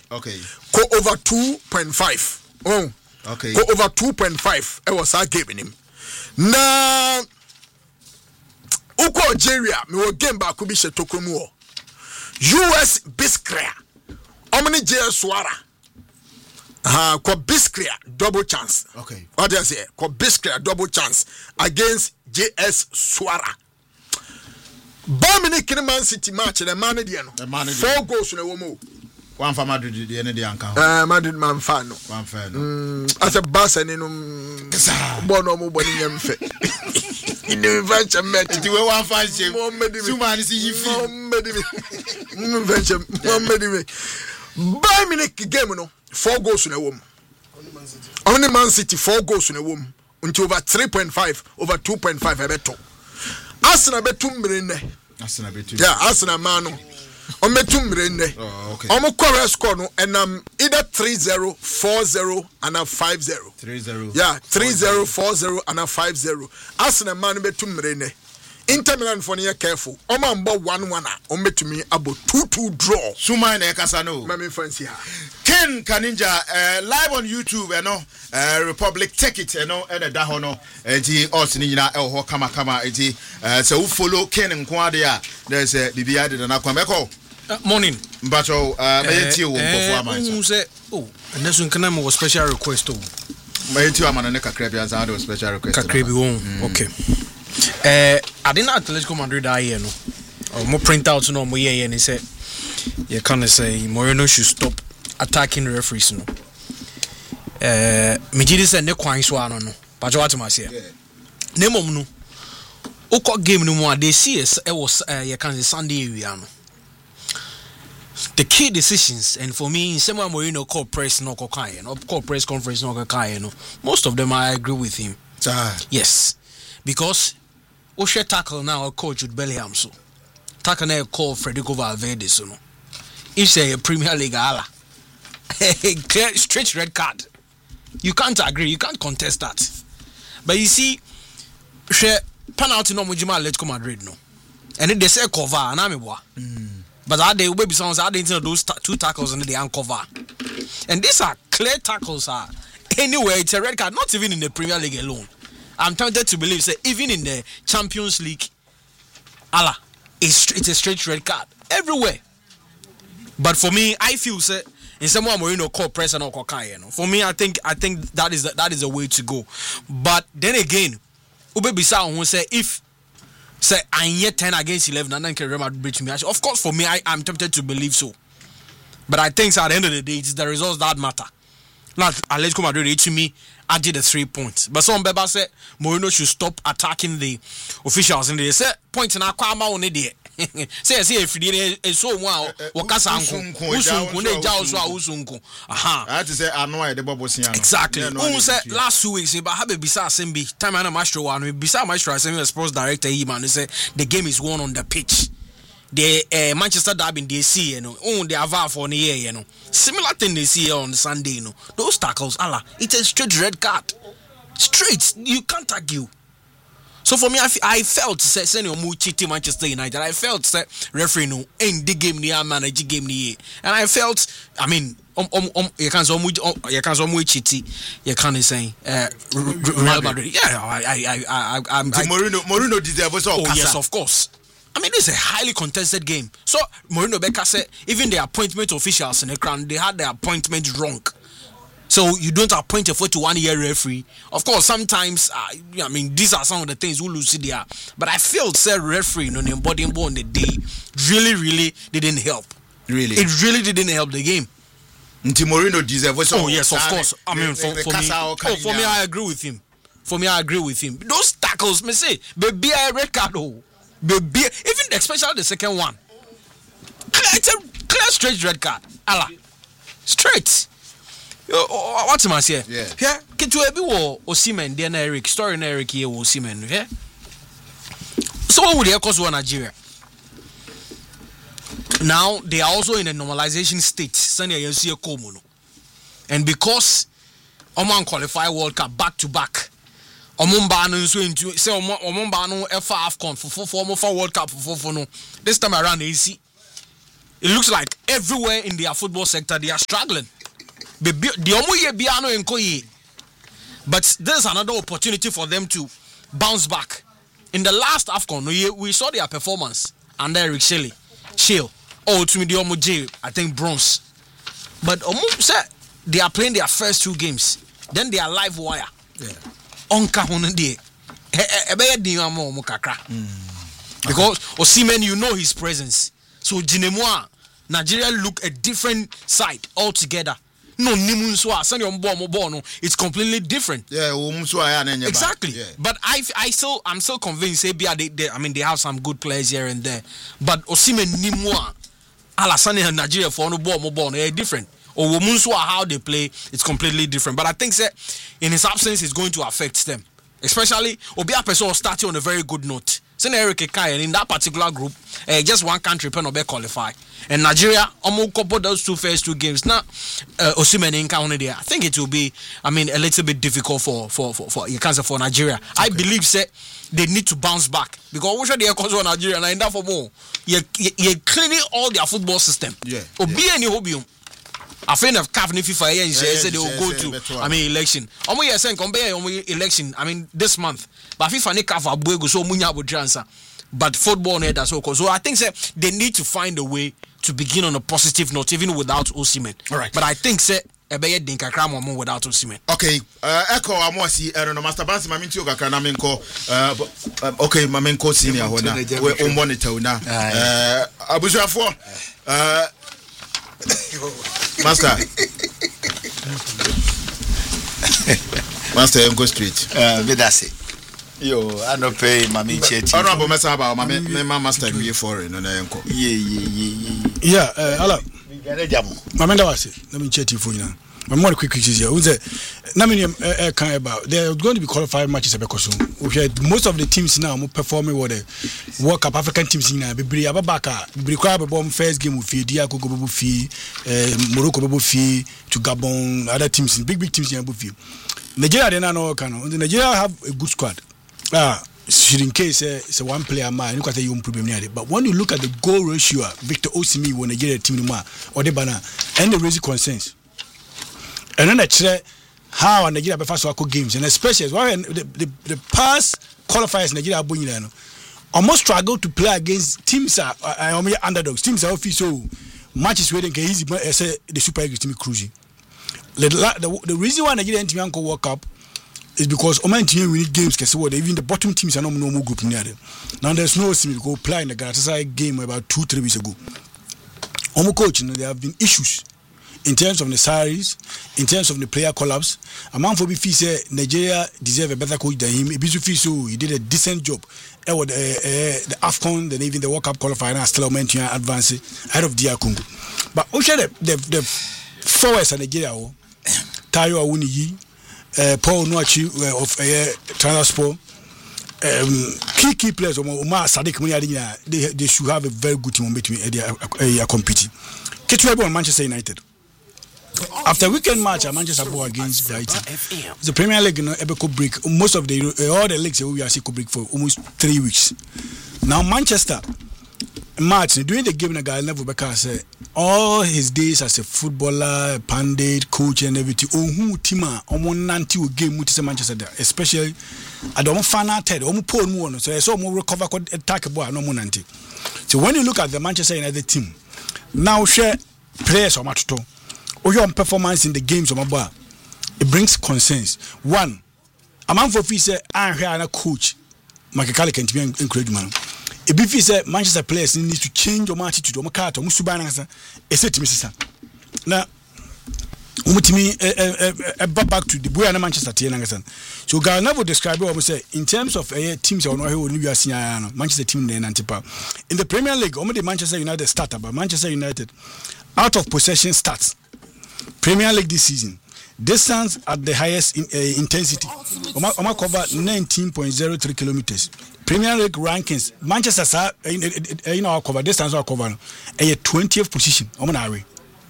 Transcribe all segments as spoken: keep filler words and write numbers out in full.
Okay. Go over two point five. Oh. Okay. Go over two point five. I was giving him. Na Uko Algeria, me wo game back bi she tokomu. U S Biskria. Omni J Swara. Ah, ko Biskria double chance. Okay. What do you say? Ko Biskria double chance against J S Swara. Bamini Man City match the man dey no. Four goals na wo mo. One for Madrid the end the anka. Eh Madrid man fan no. One fan. Mm, as a Barca ni no. Bo no mo bo ni nyamfe. In the venture met. Ti we one fan shame. Suma ni si yifi. Mohammed me. No venture. Mohammed me. Bayern Munich game no. Four goals na wo mo. Only Man City four goals na wo mo. Until over three point five, over two point five e beto. Arsenal betu mrenne. Arsenal betu. Yeah, Arsenal man no. On betu mrenne. Oh, okay. On mo correct score no and um either three zero, four zero and a five zero. three zero. Yeah, three zero, four zero and a five zero. Arsenal man betu mrenne. Inter Milan for near careful. On man bo one one on betu me about two two draw. Suma na kasa no. Mami fancy ha. Ken Kaninja uh, live on YouTube you know uh, Republic take it you know and da ho no enti us ni nyina e ho kama kama enti uh, so who follow Ken nkwade a there's a bibia de na kwameko morning mbacho uh mayenti wo nkofo aman so oh and so nkan am special request oh mayenti wa man ne kakra bia za do special request kakra bi won okay eh adina Atletico Madrid da here no oh mo print out no mo ye ne say you can say Moreno should stop attacking referees no eh me gidi say ne kwan so ano no pa jo atmase ne mom no ukọ game no mu ade see e was you can say Sunday area no the key decisions and for me someone Moreno call press no call kai no call press conference no call kai no most of them I agree with him yes because o share tackle now coach Jude Bellingham so tackle na call Federico Valverde so no it's a Premier League ala clear straight red card. You can't agree, you can't contest that. But you see, share penalty no mujima Atletico Madrid no. And then they say cover and I'm mm. But that they will be someone that didn't those ta- two tackles and they uncover. And these are clear tackles are anyway it's a red card, not even in the Premier League alone. I'm tempted to believe say even in the Champions League, Allah, it's it's a straight red card everywhere. But for me, I feel say in some way Moreno call press and call kai no. For me, I think I think that is the, that is the way to go. But then again, Ube Bisa who say if say I yet ten against eleven and then can Real Madrid beat me. Of course, for me, I am tempted to believe so. But I think so at the end of the day, it's the results that matter. Not Atletico Madrid to me, I did the three points. But some Beba said Moreno should stop attacking the officials and they said points in our kwama on the say say if you so one wakasa anko usunku na ja so usunku aha I had to say I know I the bubble sian exactly who said last two weeks but have a bisa assembly time and maestro one bisa maestro assembly sports director he man say the game is won on the pitch the uh, Manchester derby they see you know on the ava for the year you know similar thing they see on Sunday you know those tackles Allah it's a straight red card straight you can't argue. So for me, I, f- I felt say senior mu cheating Manchester United. I felt say referee no in the game near manage game near, and I felt I mean um um um you can so mu you can so mu cheating you can say uh Real Madrid. Yeah, I I I I I'm Moreno Moreno deserves so. Oh yes, of course. I mean, this is a highly contested game. So Moreno Becker said even the appointment officials in the ground they had the appointment wrong. So you don't appoint a forty-one year referee. Of course, sometimes uh, I mean these are some of the things we lose there. But I felt say referee on the body on the day really, really didn't help. Really, it really didn't help the game. Nti Moreno deserves. Oh yes, of course. I mean, for, for me, oh, for me, I agree with him. For me, I agree with him. Those tackles, me say, baby, a red card. Oh, baby, even especially the second one. It's a clear straight red card. Allah, straight. What's the matter here? Yeah. Yeah. Can you ever wo Osimhen then Eric story na Eric here Osimhen? Yeah. So what would they cause one Nigeria? Now they are also in a normalization state. Sanya you see a komo. And because Oman qualify World Cup back to back. Omumba no so into say Omumba no F A AFCON for for for World Cup for for no. This time around they see it looks like everywhere in their football sector they are struggling. The But there's another opportunity for them to bounce back. In the last AFCON, we, we saw their performance under Eric Shelley. Shale. Oh, to me, the Omo J, I think bronze. But Omo said they are playing their first two games. Then they are live wire. Yeah. Onka Honde. Because Osimhen, you know his presence. So Jinemwa, Nigeria look a different side altogether. No, it's completely different. Yeah, exactly. Yeah. But I, I still, I'm still convinced. They, they, I mean, they have some good players here and there. But Osimhen Nimwa, Alassane and Nigeria for no ball, more they're different. Or how they play, it's completely different. But I think that in his absence, it's going to affect them. Especially, Obia Peso starting on a very good note. Sen Eric Ekai, in that particular group, uh, just one country pen be qualify. And Nigeria, almost couple those two first two games. Now, uh, Osimhen in counted there. I think it will be, I mean, a little bit difficult for for for for you can say for Nigeria. Okay. I believe say they need to bounce back because what should they cause for Nigeria? And that for more, you you cleaning all their football system. Yeah. Obi any hobium. I think of C A F and FIFA here said they will go to I mean election. Omo yes saying compare election. I mean this month. But FIFA and C A F abuego so munya abudransa. But football need that so so I think say they need to find a way to begin on a positive note even without Osimhen. All right. But I think say ebeye din kakra mo without Osimhen. Okay. Uh echo amosi uh, no Master Bansi maminti kakra na menko uh okay mamenko senior hona. We on monitor una. Uh abusuafo uh Master. Master, go straight. Uh, Vidasi. Yo, I don't pay Mami Chetty. Honorable Masaba, my master, we foreign and I uncle. Yeah, yeah, yeah, yeah. Yeah, hello. Mamenda was it. Let me chat you for you now. I'm more quick is here. Who's it? Naminium air kind about. There are going to be qualified matches at Bekoso. Most of the teams now are performing what the World Cup African teams in Bibri Ababaka, Bricab bomb first game with Diaco Gobu Fee, Morocco Bobu Fee to Gabon, other teams in big big teams in Buffy. Nigeria they know Kano. The Nigeria have a good squad. Ah, in case it's a one player man, look at the young problem near it. But when you look at the goal ratio, Victor Osimhen when Nigeria team or the banner and the raising concerns. And then I check how Nigeria prefer soccer games, and especially why the, the, the past qualifiers Nigeria are almost struggle to play against teams are uh, underdogs. Teams are so matches where they can easy say the Super Eagles team cruising. The, the, the reason why Nigeria team can World Cup is because Oman team winning games. Cause what even the bottom teams are not normal group near them. Now there's no team go play in the Galatasaray game about two three weeks ago. Omo coach, you know, there have been issues. In terms of the salaries, in terms of the player collapse, a man for B F say Nigeria deserve a better coach than him. Ibizu Fiso, he did a decent job. Uh, uh, the AFCON, then even the World Cup qualifier, still meant to advance ahead of D R Congo. But Osha, the, the, the forwards of Nigeria, Tayo Awuniyi, uh, Paul Nuachi uh, of uh, Transport, um, key key players, Omar Sadiq Munyadina, they, they should have a very good team between uh, they are, uh, are competing. Ketuebo on Manchester United. After weekend match at Manchester Ball against Brighton, the Premier League, you know, could break most of the uh, all the leagues we are see could break for almost three weeks. Now Manchester match during the game, the guy never Becker said all his days as a footballer, pundit, coach, and everything. Oh, who tima almost ninety game with Manchester there, especially I don't find out that almost poor one. So I saw more recover attack boy no more ninety. So when you look at the Manchester United team, now share players or match to. Or your performance in the games of my bar, it brings concerns. One, a man for fee say, I'm here and a coach, Makakali can be encouragement. If he say Manchester players need to change your attitude, or Makata, Musubana, a set to Missus Now, Umutimi, a back to the boy and Manchester Tianagasan. So, God never describe what we say in terms of uh, teams or no, who you are seeing Manchester team in Antipa. In the Premier League, only the Manchester United starter, but Manchester United out of possession starts. Premier League this season, distance at the highest in, uh, intensity. Oma, Oma cover nineteen point zero three kilometers. Premier League rankings, Manchester, uh, uh, you know, cover distance or cover a twentieth position. Oma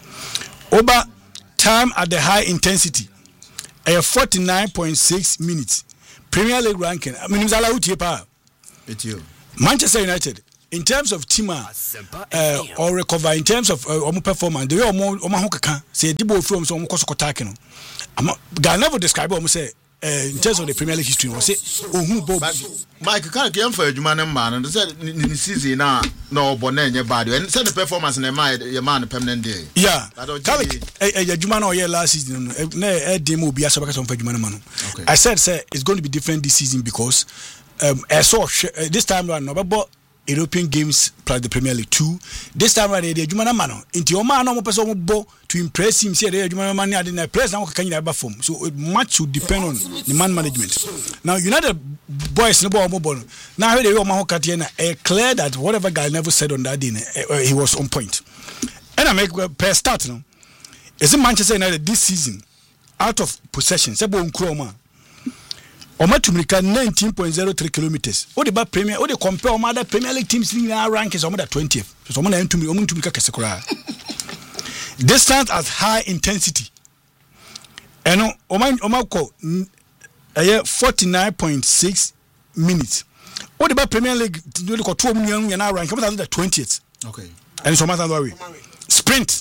Over time at the high intensity, a forty-nine point six minutes. Premier League ranking. I mean, it's allowed to It's you. Manchester United in terms of team uh, uh, or recover in terms of uh, um, performance, the way um um hokaka say Dibo from so um koso kotake no. Am Ghana never describe um say uh, in terms of the Premier League history, we say ohun Bob. Mike can't game for Juma man and said in season now no bonne bad and said the performance in a my your man permanent day. Yeah. Kalik eh Juma no year last season na e demo bi asabaka so for Juma man. I said say it's going to be different this season because um I saw uh, this time around no but European games plus the Premier League two. This time around, the Jumana man, into your man, no person bo to impress him. Say the Jumana man, I didn't press now. Can you ever form? So much would depend on the man management. Now United boys no ball mobile. Now they are Mahokatiana. Clear that whatever guy never said on that day, uh, he was on point. And I make per start now. Is it Manchester United this season out of possession? Sebo Nkrumah. Oma tumika nineteen point zero three kilometers. O de ba Premier, o de compare Oma other Premier League teams in our rankings Oma da twentieth. So Oma na tumika, Oma tumika kese kura. Distance at high intensity. Eno Oma Oma ko eh forty-nine point six minutes. O de ba Premier League do ko two million in our rank Oma da twentieth. Okay. And so Oma worry. Sprint.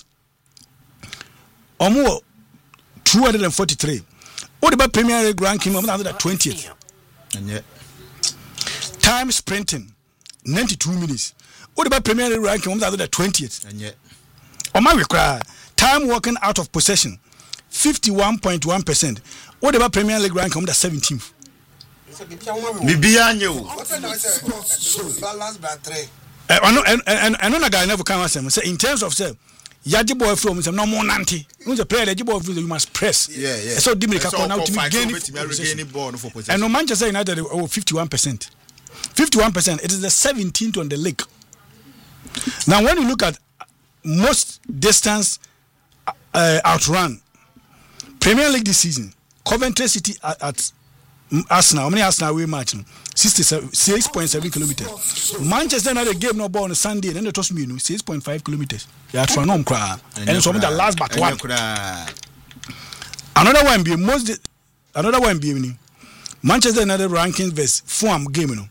Omo two hundred forty-three. What about Premier League ranking? I'm not twentieth. And yet, time sprinting ninety-two minutes. What about Premier League ranking? I'm not twentieth. And yet, on my record, time walking out of possession fifty-one point one percent. What about Premier League ranking? I'm the seventeenth. Bibianyo. Balance by three. I know, and and and no guy never come and say in terms of say. Yaji boy from some no more nanti. Who's a player that you must press. Yeah, yeah. So Dimika come out to gain it. And no Manchester United oh fifty-one percent. fifty-one percent. It is the seventeenth on the league. Now when you look at most distance uh, outrun Premier League this season, Coventry City at, at Arsenal, how many Arsenal away match? six point seven kilometers. Manchester United game no ball on Sunday, and then they toss me six point five kilometers. Yeah, try no cry. And so the last but one. Another one be most. Another one be Manchester United rankings versus form game. You know.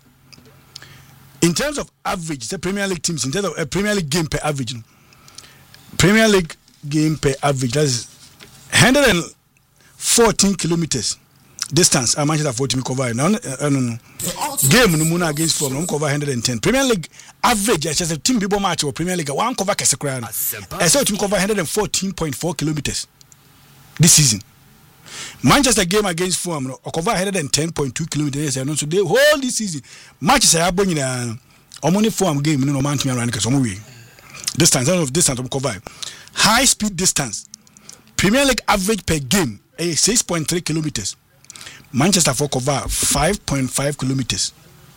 In terms of average, the Premier League teams in terms of a Premier League game per average. You know, Premier League game per average that is one hundred fourteen kilometers. Distance, I Manchester forty cover now. Uh, no, no. Game no muna against form, no cover one hundred ten. Premier League average, I just team people match or Premier League one cover Kesekran. I saw team cover one hundred fourteen point four kilometers this season. Manchester game against form, no cover one hundred ten point two kilometers. And so they whole this season matches I have been in a only form game. No man to me around because some way distance of distance of cover high speed distance. Premier League average per game is six point three kilometers. Manchester for cover five point five kilometers.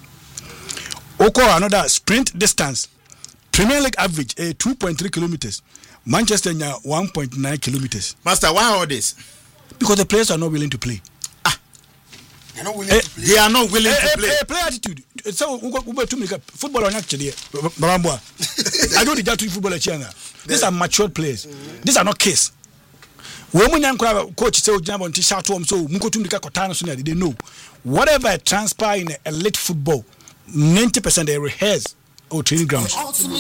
Oko another sprint distance. Premier League average a two point three kilometers. Manchester now one point nine kilometers. Master, why all this? Because the players are not willing to play. Ah, they're not willing uh, to play. They are not willing uh, to play. Uh, play attitude. So football on actually. I don't need to football China. These are mature players. Mm-hmm. These are not kids. When coach say Ojabo nti shout to so munkotum dika kotana so they know whatever transpire in elite football ninety percent they rehearse or training grounds.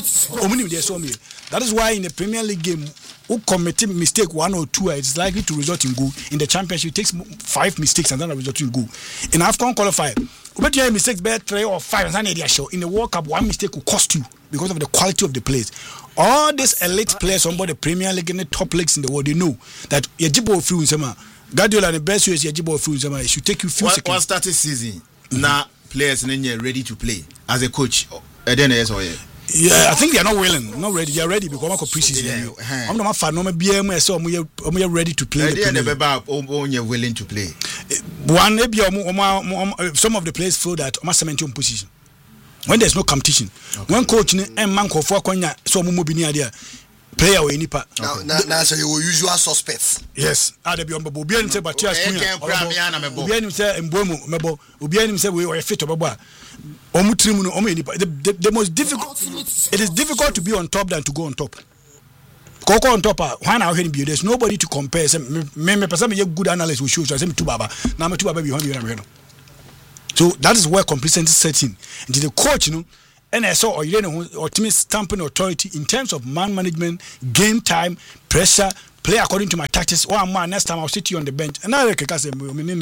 That is why in the Premier League game who commit mistake one or two it's likely to result in goal. In the championship it takes five mistakes and then result in goal. In AFCON qualifier but you have mistakes better three or five and then they show in the World Cup one mistake will cost you because of the quality of the players. All these elite players on board the Premier League and the top leagues in the world, they know that Yajibo through Zema, Guardiola the best way is Yajibo through Zema. It should take you few one, seconds. One starting season, mm-hmm. Now players are ready to play as a coach. Then yes or yeah, I think they are not willing, not ready. They are ready because I'm preseason. I'm not fan. I'm B M S. So I'm ready to play. They are never willing to play. One maybe some of the players feel that I'm cementing position. When there's no competition, okay. When coach and man call for Konya, so Mumu there, player or any part. Now, now, so your usual suspects. Yes, I'll be on Bobo. Ubian say, but yes, Ubian say, and Bomo, Mebo, Ubian say, we were fit of Baba. Omutrimu, the the most difficult, it is difficult to be on top than to go on top. Coco on top, one hour here, there's nobody to compare. Maybe some good analysts will show you, I say, two Baba, now two Baba behind you. So that is where complacency sets in. And the coach, you know, and I saw or you know ultimate stamping authority in terms of man management, game time, pressure, play according to my tactics. One man next time I'll sit you on the bench. And I can say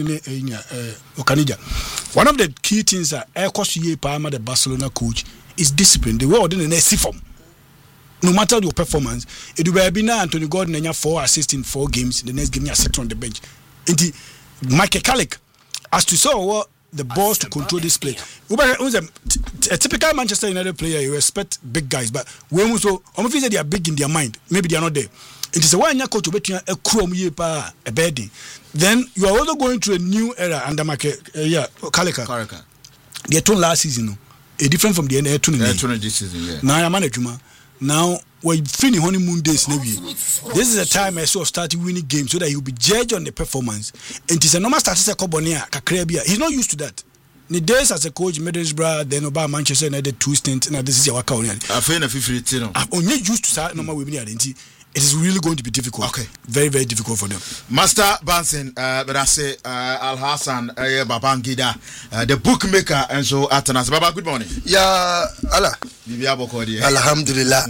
one of the key things that Air Costa Palma, the Barcelona coach, is discipline. The world in the next form. No matter your performance, it will be now Anthony Gordon and you have four assists in four games. The next game you sit on the bench. And the Michael Carrick, as to saw what the balls to control this play. A typical Manchester United player, you expect big guys, but when we so, I'm afraid they are big in their mind. Maybe they are not there. It is a one year coach between a chrome year pa a bedding. Then you are also going through a new era under Michael uh, yeah Carrick. They turned last season, a different from the end. They this season. Yeah. Now I'm management. Now we're finishing honeymoon days. Maybe this is a time I sort of started winning games so that he'll be judged on the performance. And it's a normal status of Cobonia, Kakrebia. He's not used to that. The days as a coach, Middlesbrough, then about Manchester United two stints. Now this is your account. I feel a fifty. I'm only used to that normal women identity. It is really going to be difficult. Okay. Very, very difficult for them. Master Banson, uh, but I say uh, Al Hassan, uh, Babangida, uh, the bookmaker, and so Atanas. Baba, good morning. Yeah, Allah. Alhamdulillah.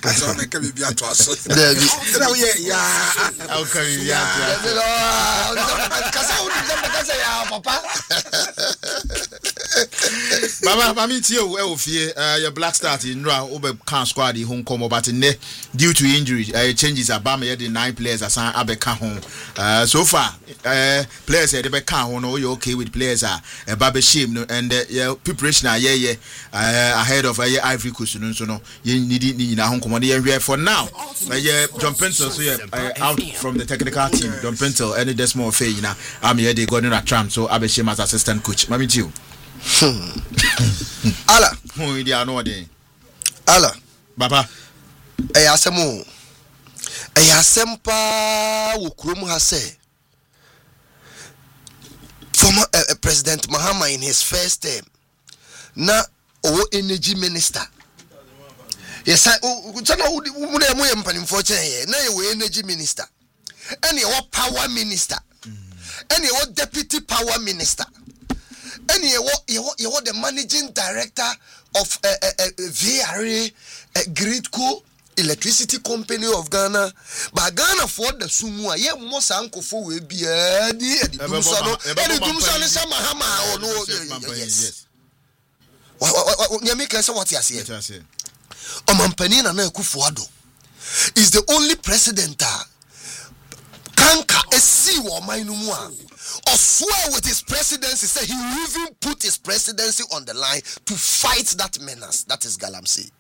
Baba, Mami Tio, Elfie, your black start in Ra, over can squad, the home come about in there due to injury. Uh, changes are Bama, the nine players are signed Abeka home. Uh, so far, uh, players are the home, no, you're okay with players are a Baba Shim, and uh, preparation are yeah, yeah, uh, ahead of a uh, Ivory Coast, so no, you need it in a home command for now. Uh, yeah, John Pencil, so yeah, uh, out from the technical team, John Pencil, and there's more fair, you know, I'm here, they got in a tram, so Abe Shim as assistant coach. Mami Tio. Allah. Who is the day? Allah. Baba. Ayasemo. Ayasempa Wukrum has said. Former uh, President Mahama in his first term. Na o energy minister. Yes, I know who they are in fortune. Na you energy minister. Any or power minister. Any or deputy power minister. And you are the managing director of uh, uh, uh, V R A, uh, Gridco Electricity Company of Ghana. But Ghana for the Sumua, ye most uncle for will be a dear. Yes. Yamika, so what you say? Omanpanina na Kufuado is the only president. Kanka esi wa mainumwa. Or swear with his presidency, say he will even put his presidency on the line to fight that menace. That is Galamsey.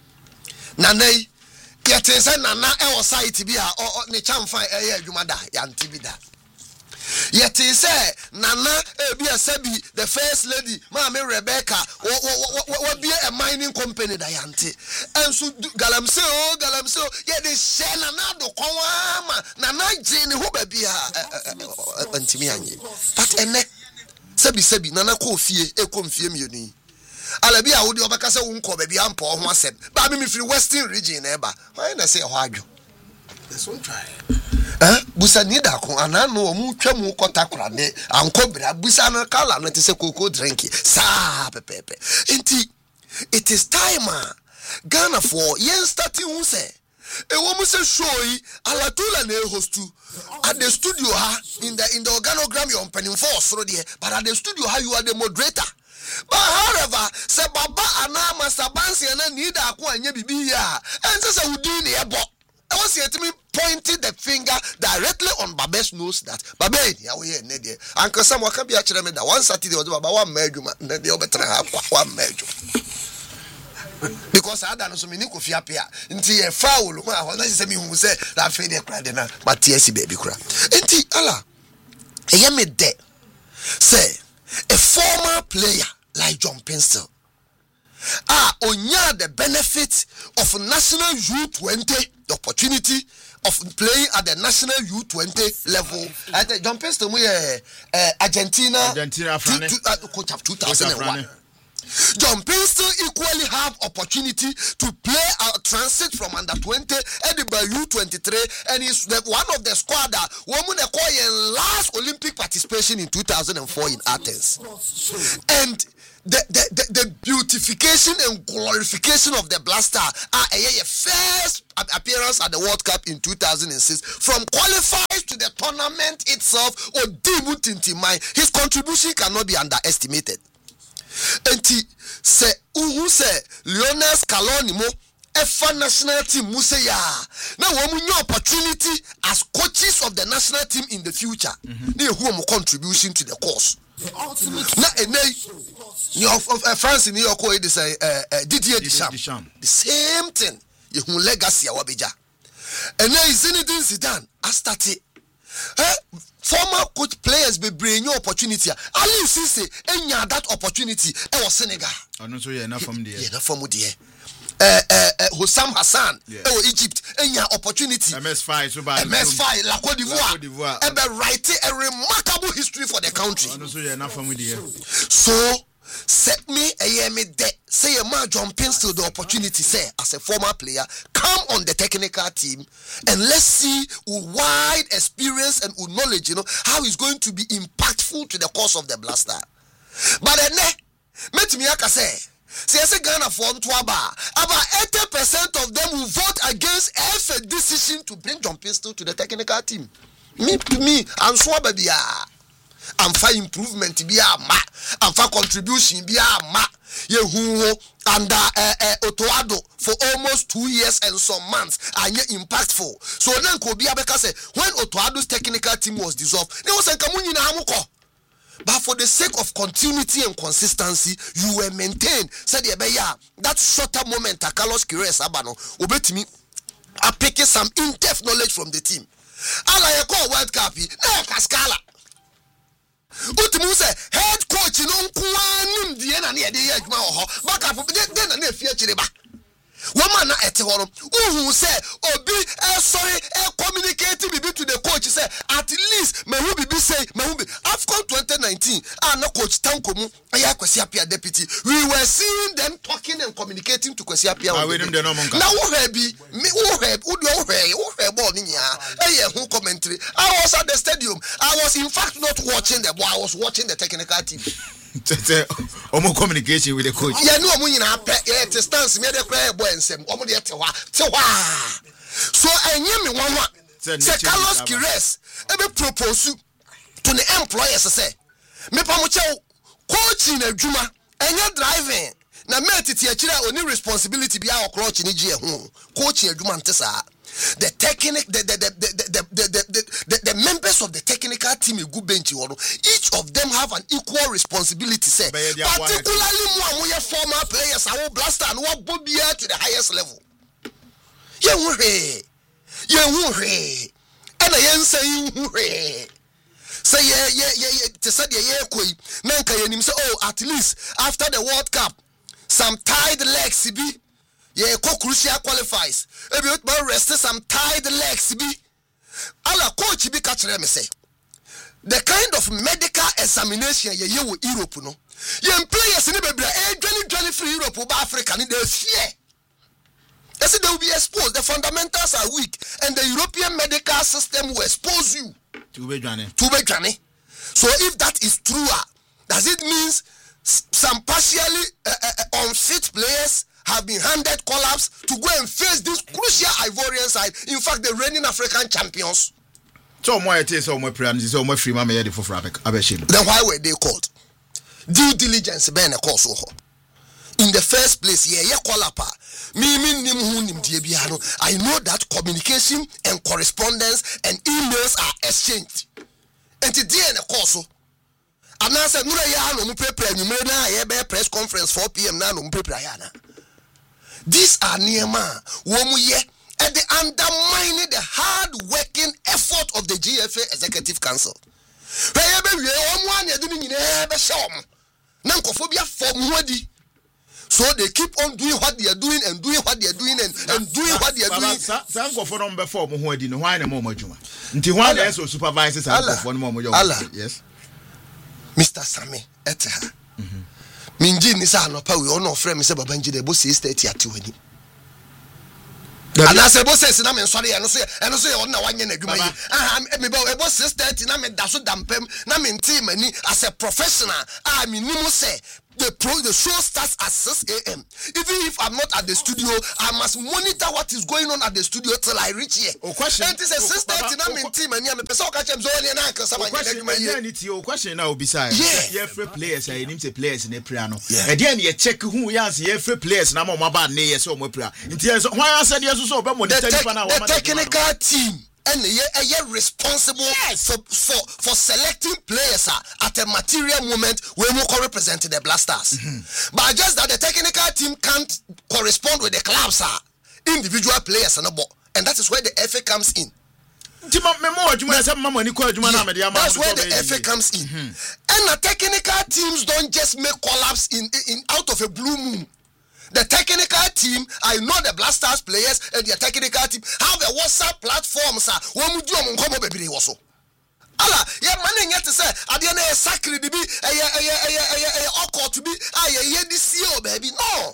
Nane, yet is a nana el site be a or ne chamfa eh jumada yantibida. Yet is a nana be a sebi the first lady, Mama Rebecca, or be a mining company diante. And so Galamsey, oh Galamsey, yet they share nana do kwama nana jane who be a antimiani. But ene sebi sebi nana ko fie e ko mfie mioni. Alabi a wodi obakasa wonko ba bia ampo ho asem. Ba me free western region e ba. Why na say ho adwo. This one try. Eh busa ni da ko anano o mu twa mu kotakora ne ankobra busa no kala no te se koko drink sa pepepe. Enti it is time Ghana for yen starting who say e wo mu se show yi alatula na e hostu at the studio ha in the in the organogram you on penning force ro there, but at the studio ha you are the moderator. But however, say baba ana masabansi na need akwa anya bibi ya ense say udi ne ebo. I was here to me pointing the finger directly on Babe's nose that Babe, yeah, we are near there. Uncle Sam, what can be actually made that one Saturday was about one major, and then the other half one major. Because I don't know so many coffee up here until a foul. When I say me who say that fade a cry, then but yes, baby cry. Until Allah, I am a dead. Say a former player like John Pencil. Ah, onya the benefit of National U twenty, the opportunity of playing at the National U twenty level. At the John Pencil, we uh, Argentina, Argentina, two, two, uh, coach of two thousand one. John Payne still equally have opportunity to play a transit from under twenty Edinburgh U twenty-three, and is the, one of the squad that women acquired last Olympic participation in two thousand four in Athens. And the, the, the, the beautification and glorification of the Blaster are a, a first appearance at the World Cup in two thousand six. From qualifiers to the tournament itself, his contribution cannot be underestimated. And he say, who say Lionel Scaloni mo F national team Museya. Now we have opportunity as coaches of the national team in the future. They who have contribution to the cause. Now, and then France in New York, they say Didier Deschamps. The same thing. You have legacy awabija. And then Zinedine Zidane has started. Former coach players be bring new opportunity. Ali Cisse enya that opportunity. E was Senegal. Ono so ye na from there. Ye na from there. Eh eh eh Hossam Hassan e was Egypt enya opportunity. M S five so by M S five La Côte d'Ivoire. E be write a remarkable history for the country. Ono so ye na from there. So set me a year me de say a man John Payne still the opportunity say as a former player come on the technical team and let's see with wide experience and with knowledge, you know, how he's going to be impactful to the cause of the Blaster. But then met me aka say say say Ghana for Ntwaba about eighty percent of them will vote against every decision to bring John Payne still to the technical team. Me to me I'm sure baby and for improvement be a ma and for contribution be a ma ye who under uh, uh, Otoado for almost two years and some months and yet impactful. So then could be because when Otoado's technical team was dissolved, there was a communion amuko. But for the sake of continuity and consistency, you were maintained. Said that shorter moment at Carlos Queiroz Abano obey me. I pick some in-depth knowledge from the team. Ala ya call World Cup na Cascala. Utimu say head coach no nkwani mdie na ne de ye adwuma ho back up de na na fie chire ba woman na ete horo uhu say obi eh sorry eh communicate bibi to the coach say at least me hu bibi say me hu AFCON twenty nineteen and na coach Tanko mu aya Kwesi Appiah deputy we were seeing them talking and communicating to Kwesi Appiah now wo ha bi me wo ha wo do wo ha wo ha ball ni nya eh hu commentary I was at the stadium I was in fact not watching the ball I was watching the technical team. Omo communication with the coach. Yeah, no, omo nyina pe eh te stance me de cry boy nsem. Omo de te wa. Te wa. So enye me wan wa. Say Carlos Queiroz e be propose to the employers say. Me pa mo che coaching adwuma enye driving na me tete akira oni responsibility bia okroach ni gi e ho. Coaching adwuma ntesa. The technic the the the the the, the, the, the, the members of the technical team good bench each of them have an equal responsibility say particularly more former players our Blaster and what bobia to the highest level ye hu he ye hu he and yen say hu he say ye ye ye te said ye ye koi na nka yenim say oh at least after the World Cup some tied legs be yeah, crucial qualifies. If you rest some tied legs, be ala coach be catch them say. The kind of medical examination ye you Europe no. You players in the baby eh journey journey free Europe over Africa in the fear. They say they will be exposed. The fundamentals are weak, and the European medical system will expose you to be journey. To be journey. So if that is true, does it mean some partially uh, uh, unfit players have been handed collapse to go and face this crucial Ivorian side? In fact, the reigning African champions. So more it is so more plans so more free mama here for Abeshim. Then why were they called? Due diligence ben a cause. In the first place, yeah, yeah, call up. Me, me, nim, hu, nim, diabiano. I know that communication and correspondence and emails are exchanged. And today, in a cause. And I said, no, ya no prepare. You may na press conference four p m. Now no prepare. These are Niema, Womuye, and they undermine the hard working effort of the G F A Executive Council. So they keep on doing what they are doing and doing what they are doing and, and doing what they are doing. Some go for number four, Muhadi, no one more Juma. Until one also supervises and one more. Yes, Mister Sammy Eteha. minji ni sa no pa we ono frɛ me sɛ baba ngi de bo six thirty ati wani ana se bo six na me nsɔre eno so eno so ye ɔna wanye na adwuma yi aha me ba ebo six thirty na me da so dampem na me nti mani as a professional ah me nimu sɛ the pro the show starts at six a.m. Even if I'm not at the studio, I must monitor what is going on at the studio till I reach here. O question. And this is six thirty na me team and me person catch them so any na kan sama question na ni ti o question na obi say yeah free players I nim say players in April no e dey na ye check who yans ye free players na mo ba na ye say o mo April nti so why answer dey so so be monitor ni pa na the technical team and a responsible yes. for, for for selecting players uh, at a material moment when we can represent the Blasters. Mm-hmm. But just that the technical team can't correspond with the clubs, uh, individual players, and that is where the F A comes in. That's where the F A comes in. Mm-hmm. And the technical teams don't just make collapse in, in out of a blue moon. The technical team, I know the Blasters players and their technical team have a WhatsApp platform, sir. One would do a moncomo baby also. Allah, yeah, money yet to say, I didn't a sacred to be a awkward to be a year this year, baby. No.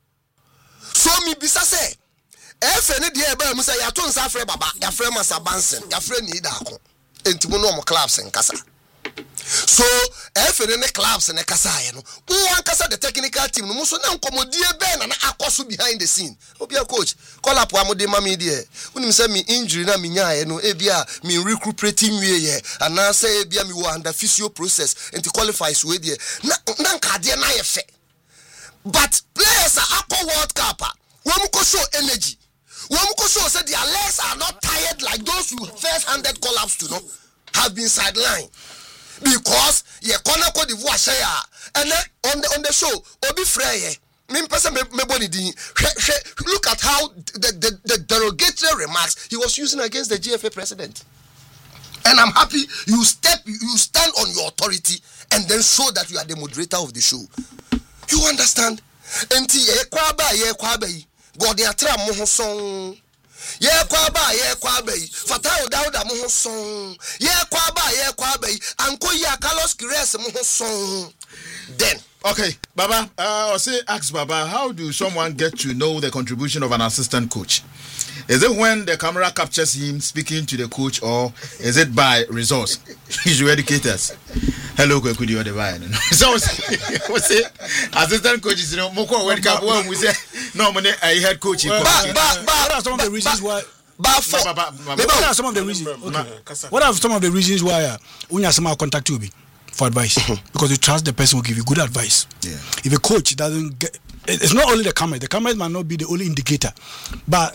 So me bisa say, F N D A Musa Yatun Safre Baba, your friend Massa Banson, your friend Nidako, and Timono clubs and Casa. So F N the clubs and the Kasaya no one kasa the technical team no so na nkomodie ben na akoso behind the scene obi a coach call up amode mama die unim say me injury na me nyaa no e bia me recuperating we ye and na say e bia me wo under physio process and qualifies we die na na nkade na ye fe but players are aqua world cup wo mu ko show energy wo mu ko show say their legs are not tired like those who first handed collapse to no have been sidelined. Because ye corner Cote d'Ivoire share and then on the on the show obi frey me person me body din look at how the, the the derogatory remarks he was using against the G F A president. And I'm happy you step you stand on your authority and then show that you are the moderator of the show. You understand? Enti ye kwa ba ye kwa ba yi God dey atra mo ho son ye kwa ba ye kwa ba yi Fatah Dauda mo ho son ye kwa ba ye kwa ba yi anko ya Carlos Queiroz mo ho son. Then okay, Baba, uh, I say ask Baba, how do someone get to know the contribution of an assistant coach? Is it when the camera captures him speaking to the coach, or is it by resource? You should educate us. Hello, could you divine? So, what's it? Assistant coaches, you know, Moko, when Capo, we say, no, I heard coaching. But, but, but, what are some of the reasons why? But for, what are some of the reasons? Okay. What are some of the reasons why uh, when you somehow contact you for advice? Because you trust the person who give you good advice. Yeah. If a coach doesn't get, it's not only the camera. The camera might not be the only indicator. But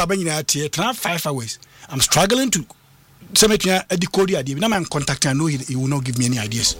five hours. I'm struggling to say decode idea. Now I'm contacting. I know he, he will not give me any ideas.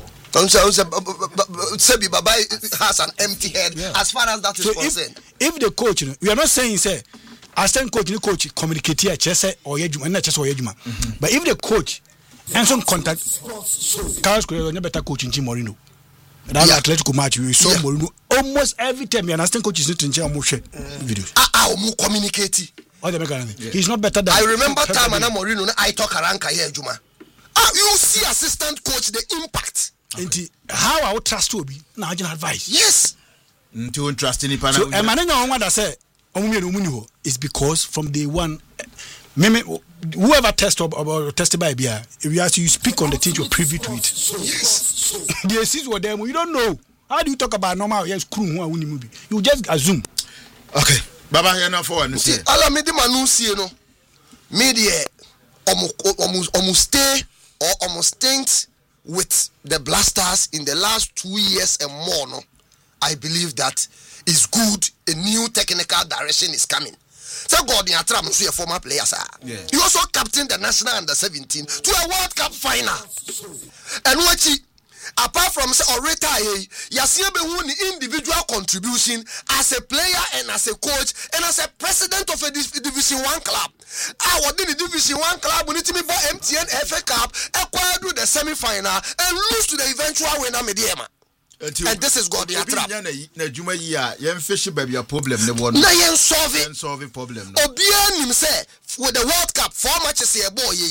Sebi Baba has an empty head yeah. As far as that is so concerned. If, if the coach, you know, we are not saying say, assistant coach, the coach communicate here, chess or yejuma, not chess or yejuma. But if the coach and some contact, Carlos Queiroz never better coach in Jim Morino. That yeah. Atletico match we saw yeah. Morino almost every time. You understand, coach is not in channel videos. Ah ah, mu communicate. Oh, yeah. He's not better than. I remember time when Morino I talk around Kaye Juma. Ah, you see assistant coach the impact. Okay. How I would trust to be now advice. Yes. To trust any panel. So, I'm not that say is because from day one, whoever test about tested by Bia, if you ask you speak on the things you're privy to it. Yes. The assist were them. You don't know. How do you talk about normal yes crew who are winning movie? You just assume. Okay. Baba, you're not for see. All me the manu see no. Media almost almost stay or almost stint with the Blasters in the last two years and more. No, I believe that is good. A new technical direction is coming. So God in Atram, so a former player, sir. Yeah. He also captained the national under seventeen to a World Cup final. And what he, apart from say or retire, you see the individual contribution as a player and as a coach and as a president of a Division One club. I was in the Division One club when it me for M T N F A Cup, acquire do the semi-final and lose to the eventual winner Mediema. And this is God the trap. Na juma yi a yen fish baby a problem ne won. Na yen solve yen solve problem. Obia nim say with the World Cup four matches here boy yi.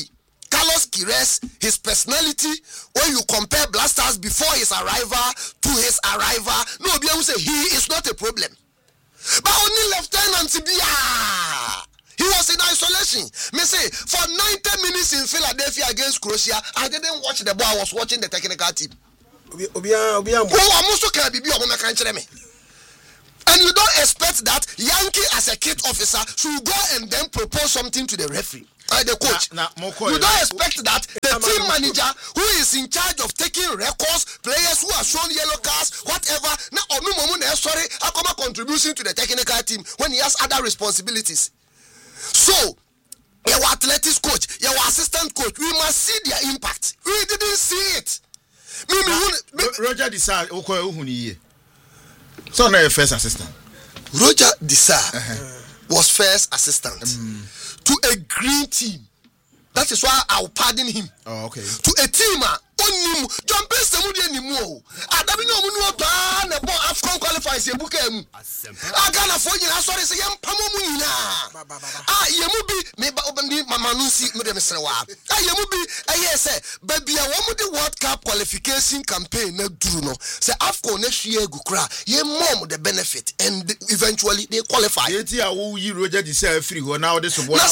Carlos Queiroz, his personality, when you compare Black Stars before his arrival to his arrival, no, be able to say he is not a problem. But only Lieutenant Bia. He was in isolation. Me say, for ninety minutes in Philadelphia against Croatia, I didn't watch the ball, I was watching the technical team. Who almost can be me. And you don't expect that Yankee as a kit officer should go and then propose something to the referee, uh, the coach. Nah, nah, you don't expect that the team manager who is in charge of taking records, players who are shown yellow cards, whatever, now sorry, I come a contribution to the technical team when he has other responsibilities. So, your athletics coach, your assistant coach, we must see their impact. We didn't see it. Me, me, me, Roger decided, okay, so now your first assistant. Roger Desar uh-huh. was first assistant um. to a green team. That is why I'll pardon him. Oh, okay. To a team, on John Best anymore. I don't know when ban about Afcon qualifies a book. I got a phone. I saw this young Pamomina. Ah, Yamubi, maybe open Mamanusi, Madame Sewa. Ah, Yamubi, I yes, baby, I want the World Cup qualification campaign. No, Bruno. Say Afcon next year, Gukra, ye mom the benefit, and eventually they qualify. Yeti, I will you Roger Desar free. Now this is what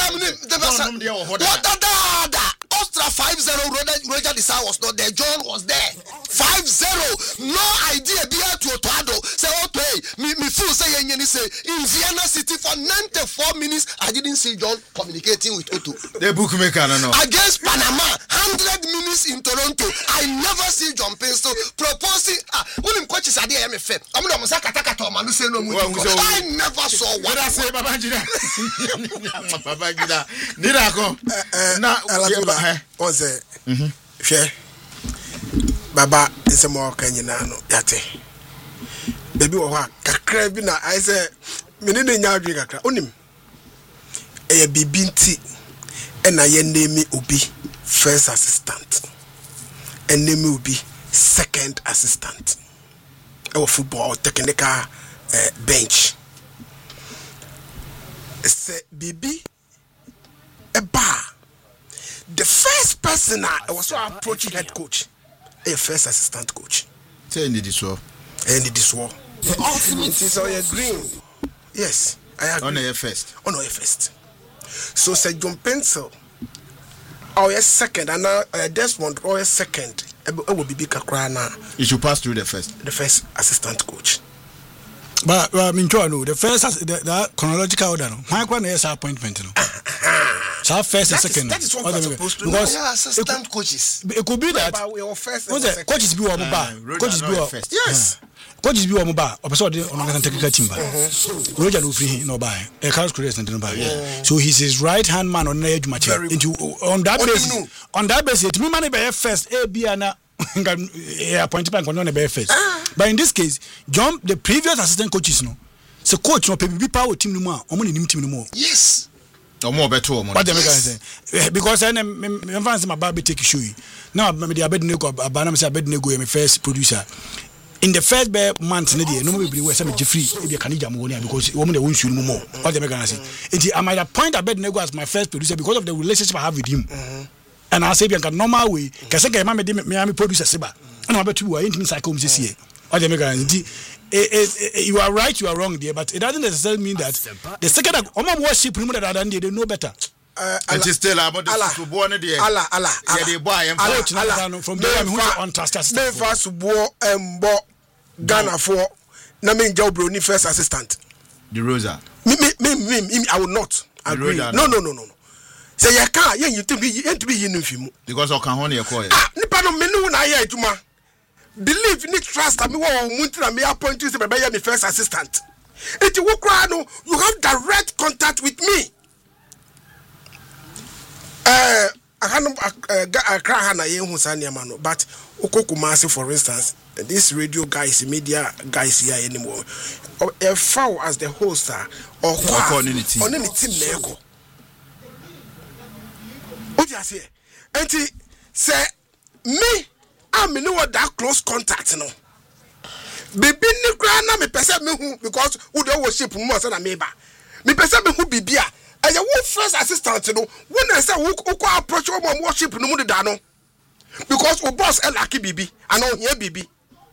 what da Austria five zero. Roger Desar was not there. John was there. five zero. No idea. Be to Otoado. Say, okay, me me fool say yen say in Vienna City for ninety-four minutes. I didn't see John communicating with Otto. The bookmaker, no, no. Against Panama, one hundred minutes in Toronto. I never see John Pinsto proposing. Ah, when him coaches are there, I'm a fan. I'm not Musaka Takato, man. Say no more. I never saw what I say, Babangida. Babangida. Nirako. Na Alabama. Was it? Share. Baba is a more Kenyano. Yate. Baby, what? Kakrabina. I say, Minina Yadriga. Unim. A bibinti. And I name me Ubi first assistant. And name me Ubi second assistant. Our football technical uh, bench. Say, Bibi, a bar. The first person I was so approaching head coach, a first assistant coach. Say any this war. Any this war. It is all your green. Yes, I agree. On your first. On your first. So say John Pencil. Or your second, and now uh, Desmond or your second. It will be big Kakrana. You should pass through the first. The first assistant coach. But I mean, no, the first the, the chronological order. Why can't there appointment? No? So first and second. That is what we're supposed to do. Because yeah, assistant it, coaches. It could be that. First coaches be one bar. Coaches be one. Yes. Coaches be one bar. Or so on a technical team bar. Roger no free no buy. A Carlos Queiroz and no buy. So he's his right hand man on the edge match. Into on that basis. On that basis, me money by first. A B ana. Appointment on the first. But in this case, John, the previous assistant coaches no. So coach no be power team no more. Omoni nim team no more. Yes. Or more better or more. What the say? Because I am fancy my baby take show. Now me the Abednego Abanam say Abednego my first producer. In the first month no no be we say me Jeffrey e be Kanija mo because woman dey won show no more. What the make say? It I might appoint Abednego as my first producer because of the relationship I have with him. Mm-hmm. And I say be normal way. Kese ke ma me dey me am producer seba. And I bet you are intimate cycle this year. What the make say? You are right, you are wrong there, but it doesn't necessarily mean that the second Omam worship him that than they know better. Uh, and it's still about the football there. Allah, Allah, yeah, they buy him from there. Who on trust us? They first war and bought Ghana for Namin Jobro, ni first assistant. The Rosa. Me, me, me, me, I will not agree. No, no, no, no, no. Say you can't. Yeah, you to be, you to be in film because I can only acquire. Ah, nipa no menu na ye aduma. Believe in it, trust me. What Muntina me appoint you to be my first assistant. If you walk around, you have direct contact with me. Uh, I can't. I can't. I can't. But Okokumasi, for instance, this radio guys, media guys here anymore. A foul as the host or on any team. On any team, Lego. What you say? And he say me. I'm in that close contact no. Bibi ni gra na me pese me hu because who dey worship mo say na me ba. Me pese me hu bibia ɛyɛ wo first assistant no when I say wo ko approach wo worship no mu de da no because wo boss e lucky bibi and on here bibi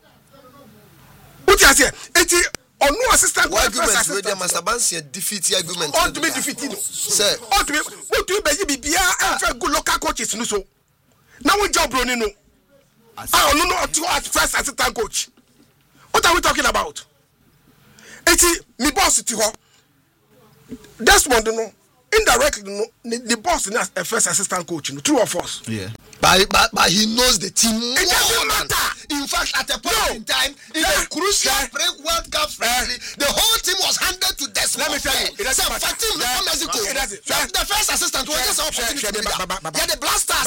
what you say eti ono assistant what arguments with them as abansi defeat argument on to be defeat no say on to be what to be bibia and for good local coaches no so now we job running no ah no no to as first assistant coach what are we talking about eti me boss ti ho Desmond no indirectly no the boss is a first assistant coach no true or false yeah but but, but he knows the team it doesn't matter in fact at a point no. in time in yeah. a crucial yeah. pre-World Cup friendly yeah. the whole team was handed to Desmond. Let me tell you it doesn't matter yeah. Mexico yeah. the, the first assistant was just opportunity to be yeah the Blasters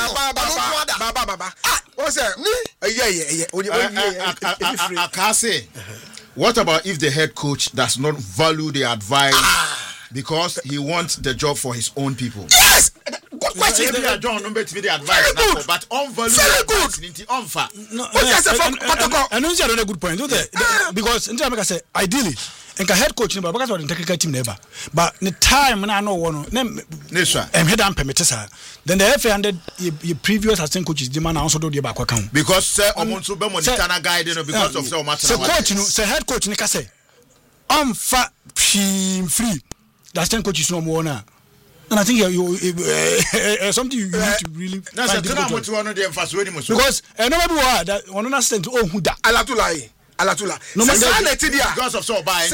baba baba ah what's that yeah yeah yeah Akase. What about if the head coach does not value the advice because he wants the job for his own people? Yes! Good question. Maybe I don't know the advice, now, but on value very good. On fa. No, I know you a good point. Because in Jamaica say ideally, and head coach never because the technical team never. But the time I know one name and head and permit then the F A hundred your previous assistant coaches demand also do the back account. Because sir Omonso Bemo Tana guide because of so much. So coach no say head coach nika say I'm fa free. The assistant coach is no more now. And I think you, you uh, uh, something you, you need to really no, find difficult because uh, nobody was that one understand oh who that alatulai alatula no matter because of so buying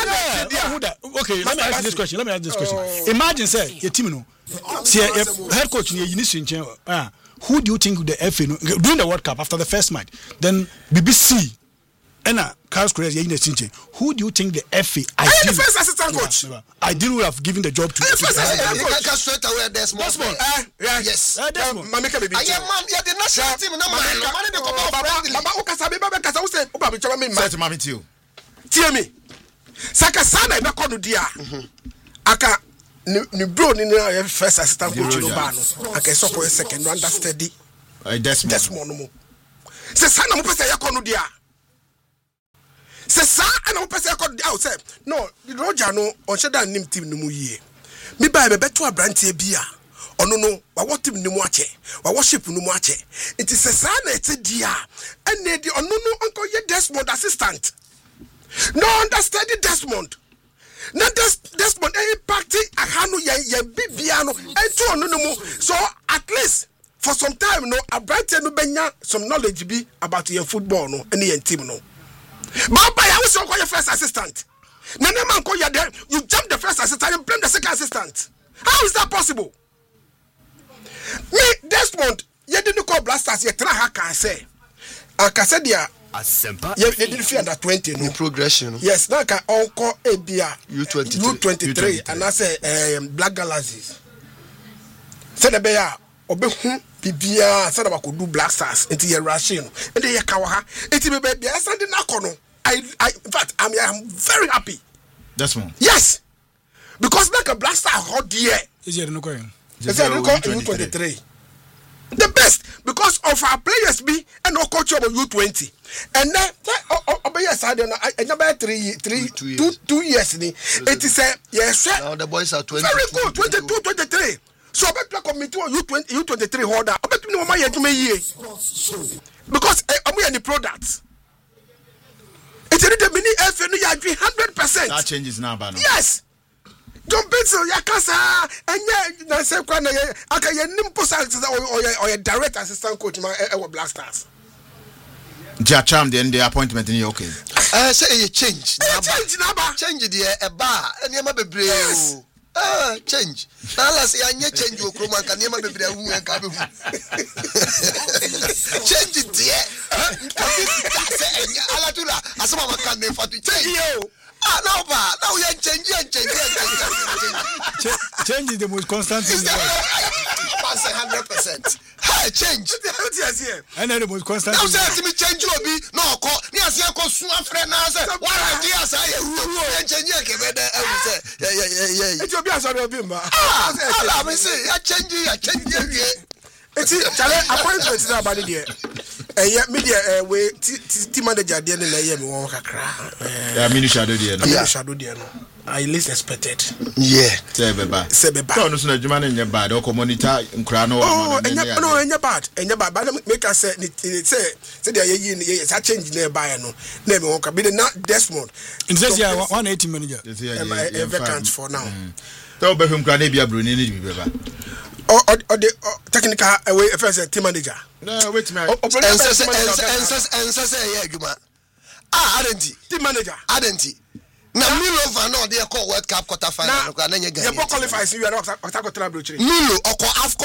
okay let me ask you this question let me ask this question imagine say your team no see a head coach you need to uh, who do you think the F A no, during the World Cup after the first match then B B C and uh, Carlos Correa you need who do you think the F A I am the first assistant coach I didn't have given the job to the first assistant coach you can straight away Desmond Desmond uh, yes uh, Desmond Mamika baby I am man yeah the national team no man no man dey come out friendly baba ukasa be baba kasa use o ba be chama me ma set mami tio tie me saka sana be kono dia aka ni bro ni na first assistant coach no ba no aka so for second understudy Desmond Desmond no mo se sana mo pese ya kono dia se sa ana mo pese ko out say no the Roger no on sheda nim team no mu yie me ba be beto abrantie bia ono no wa what team no mu ache wa worship no mu ache it is se sa na ete dia ene di ono no onko ye Desmond assistant no understand Desmond na des Desmond e impact ahanu ye ye bibia no ento ono no mu so at least for some time no abrantie no benya some knowledge bi about your football no ene your team no Baba, I was your first assistant. Nana man call you there. You jump the first assistant and blame the second assistant. How is that possible? Me, Desmond, you didn't call Blasters. You try can say. I can say there. You didn't feel under twenty. No progression. Yes, now can uncle A B A U twenty U twenty three, and I say um, Black Galaxies. Say the bear obe hu bibia say na could do Black Stars into your ration. And they kawa ha. Enti be be send na kono. I, I, in fact, I'm, I'm very happy. That's one. Yes, because like a blaster hot year. Is it no going? Is it no going? U twenty-three. The best because of our players be and no coach of U twenty. And then, oh yes, I don't know. I never three, three, two, two, two years. It is a yes. Now the boys are twenty. Very good, twenty-two, twenty-three. So I bet like me to U twenty, U twenty-three holder. I bet me no my year to me year because I'm any products. It's a mini F N you agree one hundred percent. That changes now, Bano. Yes. John Benson, Yakasa, and yeah, I say, I can nimpo or a direct assistant coach, my Black Stars. Jacham, then the appointment in your okay. I say, change. Change, number. Change the a bar, and you might be brave. Ah, change. Now let's say I change your chroma can never be brave. Change it, dear. Alatula, as someone can name for to change you. Ah, no, but now you're changing, changing, change is the most constant thing. Pass a hundred percent. Hey, change. And then the most constant. Now say to me change you be no call. Near say call soon friend now say what idea say you change you give it say yeah yeah yeah yeah. It will be as I will be ma. Ah, I me say ya change you ya change you. It's chale appointment na body there. Eh yeah media eh we team manager there na yeah me won kakra. Yeah, mini shadow there no. Mini shadow there no. I least expected. Yeah. Sebeba. Sebeba. No, no, no, you man in your bad. Or monitor in Crano. Oh, and no, no, and your bad, and your bad. But make us say, say, say, they are in a change nearby. No, name won't be not Desmond. In this year, one eighty manager. A vacant for now. Don't be from Granabia Bruni. Or the technical away first team manager. No, wait a minute. And say, yeah, ah, aren't he? Team manager. Aren't he? Na Milo van no dey call World Cup quarter final. Na you qualifies you are not Milo or AFCON